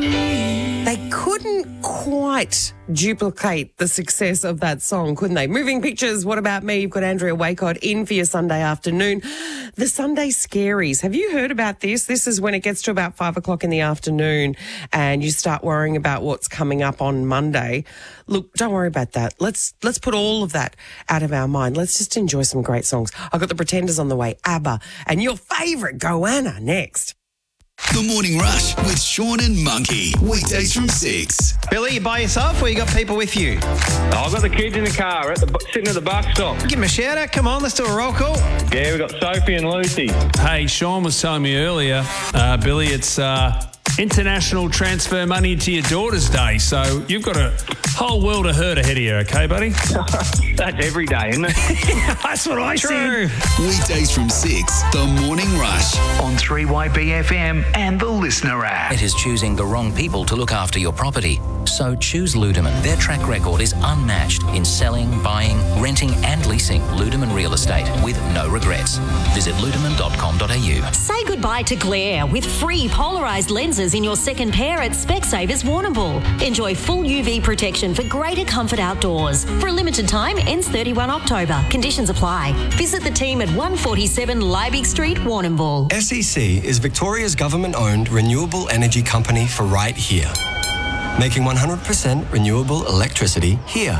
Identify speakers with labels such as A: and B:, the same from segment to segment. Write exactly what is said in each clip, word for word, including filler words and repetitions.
A: They couldn't quite duplicate the success of that song, couldn't they? Moving Pictures, What About Me? You've got Andrea Waycott in for your Sunday afternoon. The Sunday Scaries. Have you heard about this? This is when it gets to about five o'clock in the afternoon and you start worrying about what's coming up on Monday. Look, don't worry about that. Let's let's put all of that out of our mind. Let's just enjoy some great songs. I've got the Pretenders on the way, ABBA, and your favourite, Goanna, next.
B: The Morning Rush with Sean and Monkey. Weekdays from six.
C: Billy, you by yourself or you got people with you?
D: I've got the kids in the car at the bu- sitting at the bus stop.
C: Give them a shout out. Come on, let's do a roll call.
D: Yeah, we've got Sophie and Lucy.
E: Hey, Sean was telling me earlier, uh, Billy, it's uh, International Transfer Money to Your Daughter's Day, so you've got a whole world of hurt ahead of you, okay, buddy?
D: That's every day, isn't it?
E: That's what I
C: True.
E: said.
B: Weekdays from six. The Morning Rush
F: On three Y B F M and the Listener app.
G: It is choosing the wrong people to look after your property. So choose Ludeman. Their track record is unmatched in selling, buying, renting and leasing Ludeman real estate with no regrets. Visit ludeman dot com dot a u.
H: Say goodbye to glare with free polarised lenses in your second pair at Specsavers Warrnambool. Enjoy full U V protection for greater comfort outdoors. For a limited time, ends thirty-first October. Conditions apply. Visit the team at one forty-seven Liebig Street, Warrnambool.
I: S E C is Victoria's government-owned renewable energy company for right here. Making one hundred percent renewable electricity here.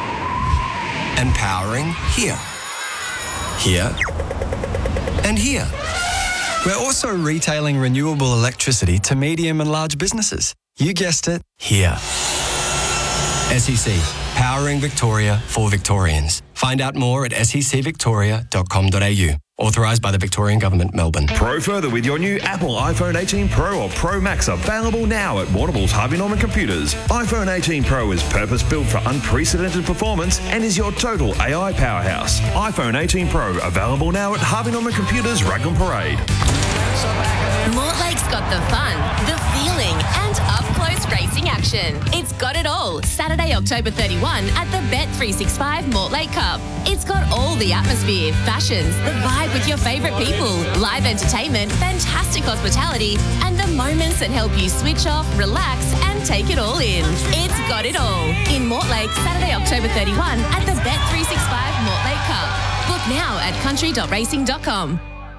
I: And powering here. Here. And here. We're also retailing renewable electricity to medium and large businesses. You guessed it, here. S E C, powering Victoria for Victorians. Find out more at s e c victoria dot com dot a u. Authorised by the Victorian Government, Melbourne.
J: Pro further with your new Apple iPhone eighteen Pro or Pro Max, available now at Warrnambool's Harvey Norman Computers. iPhone eighteen Pro is purpose-built for unprecedented performance and is your total A I powerhouse. iPhone eighteen Pro, available now at Harvey Norman Computers, Raglan Parade.
K: Mortlake's got the fun, the feeling, and up-close racing action. It's got it all. Saturday, October thirty-first at the Bet three sixty-five Mortlake Cup. It's got all the atmosphere, fashions, the vibe with your favourite people, live entertainment, fantastic hospitality, and the moments that help you switch off, relax, and take it all in. It's got it all. In Mortlake, Saturday, October thirty-first at the Bet three sixty-five Mortlake Cup. Book now at country dot racing dot com.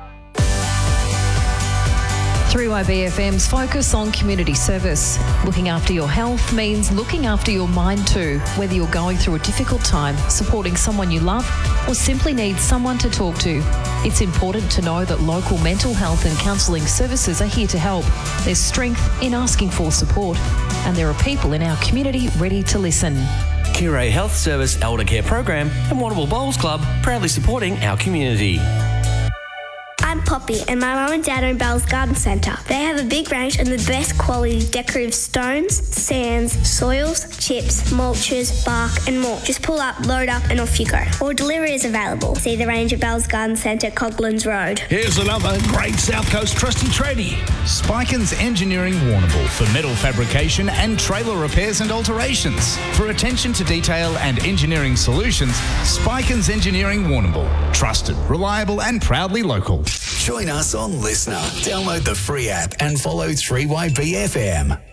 L: three Y B F M's focus on community service. Looking after your health means looking after your mind too, whether you're going through a difficult time, supporting someone you love, or simply need someone to talk to. It's important to know that local mental health and counselling services are here to help. There's strength in asking for support, and there are people in our community ready to listen.
M: Kire Health Service Elder Care Program and Warrnambool Bowls Club proudly supporting our community.
N: I'm Poppy and my mum and dad own Bell's Garden Centre. They have a big range of the best quality decorative stones, sands, soils, chips, mulches, bark and more. Just pull up, load up and off you go. Or delivery is available. See the range at Bell's Garden Centre, Coglan's Road.
O: Here's another great South Coast trusty tradie. Spikens Engineering Warrnambool for metal fabrication and trailer repairs and alterations. For attention to detail and engineering solutions, Spikens Engineering Warrnambool. Trusted, reliable and proudly local.
B: Join us on Listener. Download the free app and follow three Y B F M.